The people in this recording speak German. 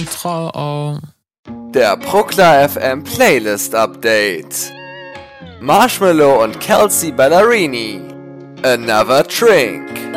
ein Traum. Der Bruckner FM Playlist Update. Marshmello und Kelsea Ballerini. Another Drink.